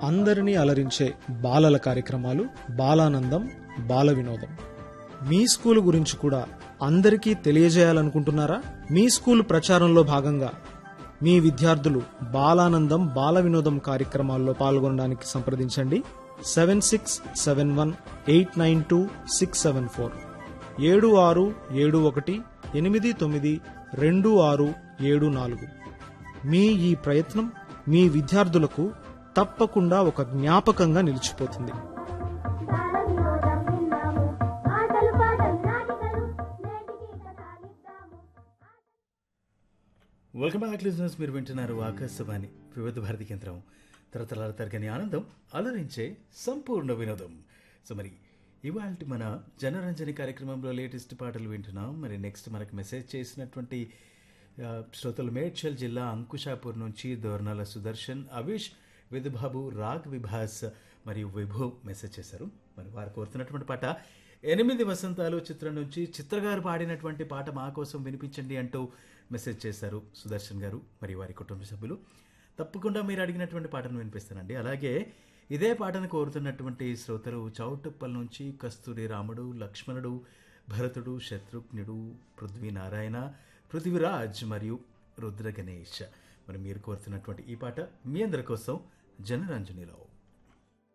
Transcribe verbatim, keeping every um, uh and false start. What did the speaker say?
అందరినీ అలరించే బాలల కార్యక్రమాలు బాలానందం బాల వినోదం మీ స్కూల్ గురించి కూడా అందరికీ తెలియజేయాలనుకుంటున్నారా? మీ స్కూల్ ప్రచారంలో భాగంగా మీ విద్యార్థులు బాలానందం బాల వినోదం కార్యక్రమాల్లో పాల్గొనడానికి సంప్రదించండి seven six seven one eight nine two six seven four ఏడు ఆరు ఏడు ఒకటి ఎనిమిది తొమ్మిది రెండు ఆరు ఏడు నాలుగు. మీ ఈ ప్రయత్నం మీ విద్యార్థులకు తప్పకుండా ఒక జ్ఞాపకంగా నిలిచిపోతుంది. Welcome back listeners. మీరు వింటున్నారు ఆకాశవాణి వివిధ భారతి కేంద్రం. తరతరాల తరగని ఆనందం అలరించే సంపూర్ణ వినోదం. సో మరి ఇవాళ మన జనరంజని కార్యక్రమంలో లేటెస్ట్ పాటలు వింటున్నాం. మరి నెక్స్ట్ మనకు మెసేజ్ చేసినటువంటి శ్రోతలు మేడ్చల్ జిల్లా అంకుషాపూర్ నుంచి దోర్నాల సుదర్శన్, అవిష్, విధుబాబు, రాగ్, విభాస్ మరియు విభు మెసేజ్ చేశారు. మరి వారు కోరుతున్నటువంటి పాట ఎనిమిది వసంతాలు చిత్రం నుంచి చిత్రగారు పాడినటువంటి పాట మా కోసం వినిపించండి అంటూ మెసేజ్ చేశారు సుదర్శన్ గారు మరియు వారి కుటుంబ సభ్యులు. తప్పకుండా మీరు అడిగినటువంటి పాటను వినిపిస్తానండి. అలాగే ఇదే పాటను కోరుతున్నటువంటి శ్రోతలు చౌటుప్పల్ నుంచి కస్తూరి రాముడు, లక్ష్మణుడు, భరతుడు, శత్రుఘ్నుడు, పృథ్వీనారాయణ, పృథ్వీరాజ్ మరియు రుద్ర గణేష్. మరి మీరు కోరుతున్నటువంటి ఈ పాట మీ అందరి కోసం జనరంజనిలో.